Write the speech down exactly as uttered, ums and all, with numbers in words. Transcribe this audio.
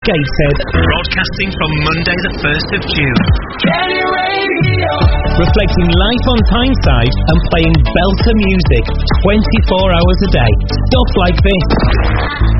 Gateshead. Broadcasting from Monday the first of June. Kenny Radio. Reflecting life on Tyneside and playing belter music twenty-four hours a day. Stuff like this.